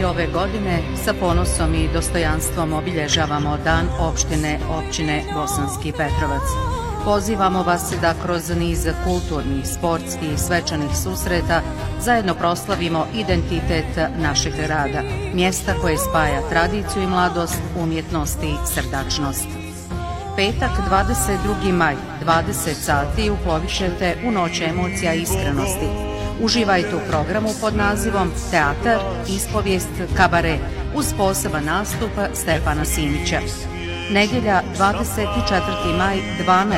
ove godine sa ponosom i dostojanstvom obilježavamo Dan općine Bosanski Petrovac. Pozivamo vas da kroz niz kulturnih, sportskih i svečanih susreta zajedno proslavimo identitet našeg grada, mjesta koje spaja tradiciju i mladost, umjetnost i srdačnost. Petak 22. maj, 20 sati uplovišete u noć emocija i iskrenosti. Uživajte u programu pod nazivom Teatar, ispovijest, kabare uz poseban nastup Stefana Simića. Nedjelja 24. maj, 12